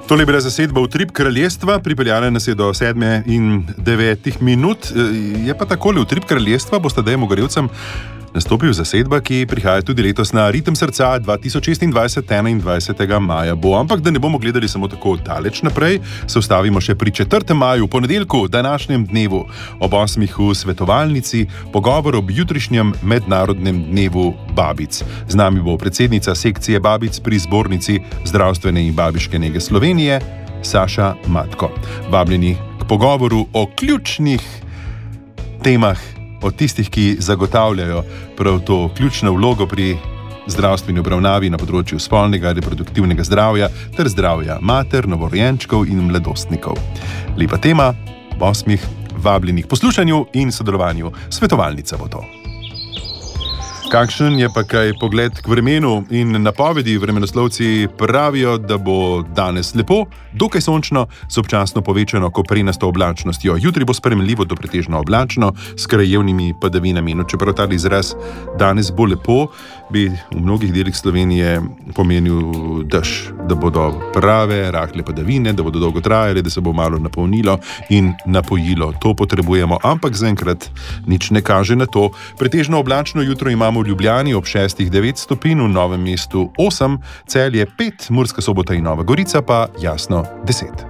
Tole je bila zasedba Utrip kraljestva, pripeljala nas je do 7 in 9 minut. Je pa takole, Utrip kraljestva bo s Tadejem Ogorevcem nastopil zasedba, ki prihaja tudi letos na Ritem srca 2026, 21. maja bo. Ampak da ne bomo gledali samo tako daleč naprej, se ustavimo še pri 4. maju, ponedeljku, današnjem dnevu, ob 8. v svetovalnici, pogovor ob jutrišnjem mednarodnem dnevu babic. Z nami bo predsednica sekcije babic pri Zbornici zdravstvene in babiške nege Slovenije, Saša Matko. Vabljeni k pogovoru o ključnih temah, o tistih, ki zagotavljajo prav to ključno vlogo pri zdravstveni obravnavi na področju spolnega, reproduktivnega zdravja ter zdravja mater, novorojenčkov in mladostnikov. Lepa tema, 8. vabljenih poslušanju in sodelovanju. Svetovalnica bo to. Kakšen je pa kaj pogled k vremenu in napovedi? Vremenoslovci pravijo, da bo danes lepo, dokaj sončno, s občasno povečano koprenasto oblačnostjo. Jutri bo sprejemljivo do pretežno oblačno, s krajevnimi padavinami. No, čeprav ta izraz danes bo lepo, bi v mnogih delih Slovenije pomenil dež, da bodo prave, rahle padavine, da bodo dolgo trajale, da se bo malo napolnilo in napojilo. To potrebujemo, ampak zaenkrat nič ne kaže na to. Pretežno oblačno jutro imamo v Ljubljani ob 6-9 stopinj, v Novem mestu 8, Celje 5, Murska Sobota in Nova Gorica pa jasno 10.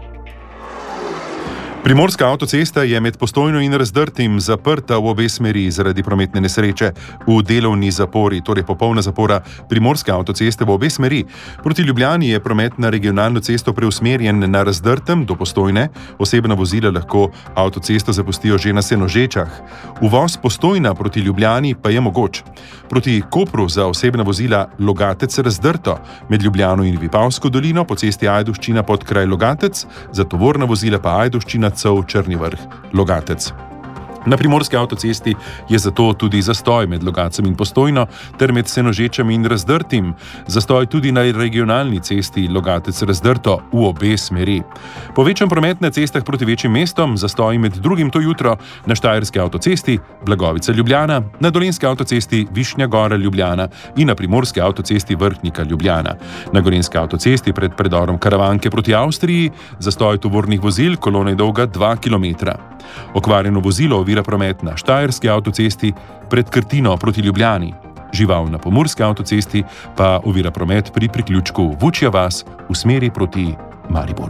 Primorska avtocesta je med Postojno in Razdrtim zaprta v obe smeri zaradi prometne nesreče v delovni zapori, torej popolna zapora Primorske avtoceste v obe smeri. Proti Ljubljani je promet na regionalno cesto preusmerjen na Razdrtem do Postojne, osebna vozila lahko avtocesto zapustijo že na Senožečah. Uvoz Postojna proti Ljubljani pa je mogoč. Proti Kopru za osebna vozila Logatec Razdrto, med Ljubljano in Vipavsko dolino po cesti Ajdovščina pod kraj Logatec, za tovorna vozila pa Ajdovščina Črni vrh, Logatec. Na Primorski avtocesti je zato tudi zastoj med Logacem in Postojno ter med Senožečami in Razdrtim, zastoj tudi na regionalni cesti Logatec-Razdrto v obe smeri. Povečan promet na cestah proti večjim mestom, zastoj med drugim to jutro na Štajerski avtocesti Blagovica-Ljubljana, na Dolenjski avtocesti Višnja Gora-Ljubljana in na Primorski avtocesti Vrhnika-Ljubljana. Na Gorenjski avtocesti pred predorom Karavanke proti Avstriji zastoj tovornih vozil, kolona je dolga 2 km. Okvarjeno vozilo ovira promet na Štajerski avtocesti pred Krtino proti Ljubljani. Žival na Pomurski avtocesti pa ovira promet pri priključku Vučja vas v smeri proti Mariboru.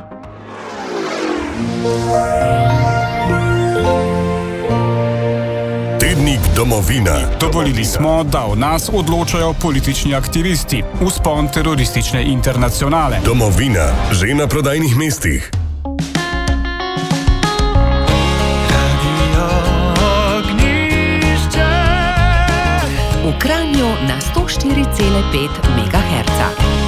Tednik Domovina. Dovolili smo, da o nas odločajo politični aktivisti, vzpon teroristične internacionale. Domovina, že na prodajnih mestih. V Kranju na 104,5 MHz.